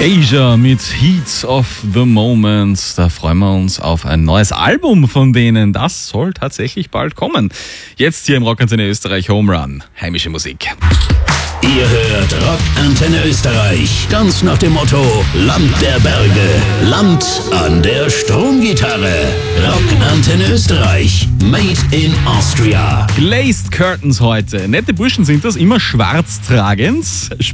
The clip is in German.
Asia mit Heat of the Moment. Da freuen wir uns auf ein neues Album von denen. Das soll tatsächlich bald kommen. Jetzt hier im Rockantenne Österreich Home Run. Heimische Musik. Ihr hört Rockantenne Österreich. Ganz nach dem Motto: Land der Berge, Land an der Stromgitarre. Rockantenne Österreich. Made in Austria. Glazed Curtains heute. Nette Burschen sind das, immer schwarz tragend.